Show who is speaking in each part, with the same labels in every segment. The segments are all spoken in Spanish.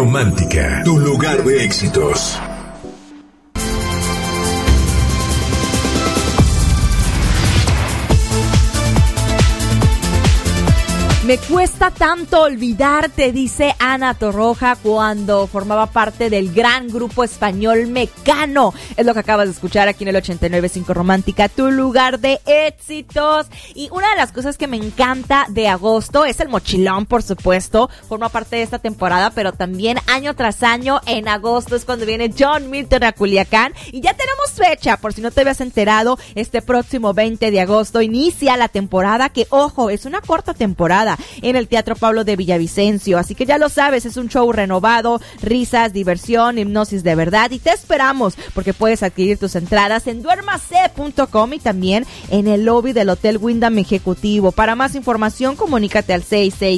Speaker 1: Romántica, tu lugar de éxitos.
Speaker 2: Me cuesta tanto olvidarte, dice Ana Torroja cuando formaba parte del gran grupo español Mecano. Es lo que acabas de escuchar aquí en el 89.5 Romántica, tu lugar de éxitos. Y una de las cosas que me encanta de agosto es el mochilón, por supuesto. Forma parte de esta temporada, pero también año tras año en agosto es cuando viene John Milton a Culiacán. Y ya tenemos fecha, por si no te habías enterado, este próximo 20 de agosto inicia la temporada que, ojo, es una corta temporada en el Teatro Pablo de Villavicencio, así que ya lo sabes, es un show renovado, risas, diversión, hipnosis de verdad, y te esperamos porque puedes adquirir tus entradas en duermase.com y también en el lobby del Hotel Wyndham Ejecutivo. Para más información, comunícate al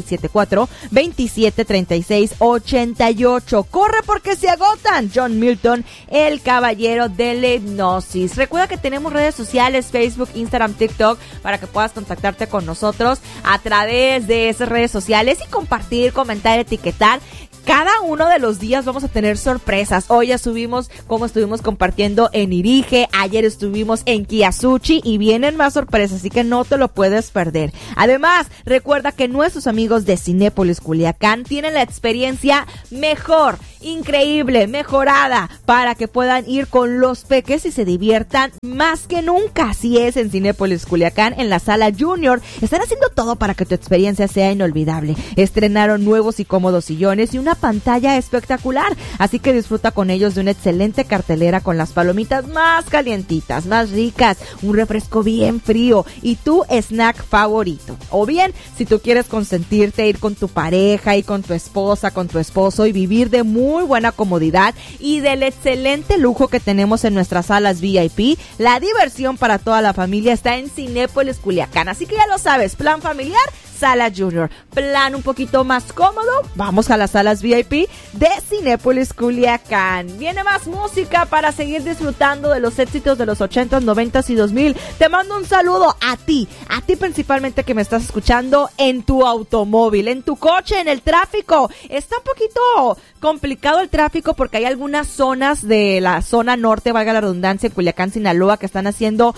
Speaker 2: 6674-273688. Corre porque se agotan. John Milton, el caballero de la hipnosis. Recuerda que tenemos redes sociales, Facebook, Instagram, TikTok, para que puedas contactarte con nosotros a través de esas redes sociales y compartir, comentar, etiquetar. Cada uno de los días vamos a tener sorpresas. Hoy ya subimos cómo estuvimos compartiendo en Irige, ayer estuvimos en Kiasuchi y vienen más sorpresas, así que no te lo puedes perder. Además, recuerda que nuestros amigos de Cinépolis Culiacán tienen la experiencia mejor, increíble, mejorada, para que puedan ir con los peques y se diviertan más que nunca. Así es, en Cinépolis Culiacán, en la sala Junior, están haciendo todo para que tu experiencia sea inolvidable. Estrenaron nuevos y cómodos sillones y una pantalla espectacular, así que disfruta con ellos de una excelente cartelera con las palomitas más calientitas, más ricas, un refresco bien frío y tu snack favorito. O bien, si tú quieres consentirte, ir con tu pareja y con tu esposa, con tu esposo y vivir de muy buena comodidad y del excelente lujo que tenemos en nuestras salas VIP, la diversión para toda la familia está en Cinépolis Culiacán, así que ya lo sabes, plan familiar, sala Junior. Plan un poquito más cómodo, vamos a las salas VIP de Cinépolis Culiacán. Viene más música para seguir disfrutando de los éxitos de los 80s, 90s y 2000. Te mando un saludo a ti principalmente que me estás escuchando en tu automóvil, en tu coche, en el tráfico. Está un poquito complicado el tráfico porque hay algunas zonas de la zona norte, valga la redundancia, en Culiacán, Sinaloa, que están haciendo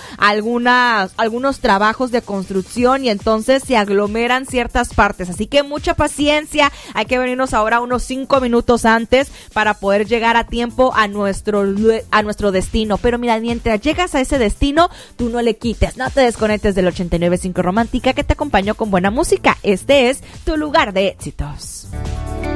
Speaker 2: algunos trabajos de construcción y entonces se aglomeran ciertas partes, así que mucha paciencia, hay que venirnos ahora unos 5 minutos antes para poder llegar a tiempo a nuestro destino, pero mira, mientras llegas a ese destino, tú no le quites, no te desconectes del 89.5 Romántica, que te acompañó con buena música. Este es tu lugar de éxitos.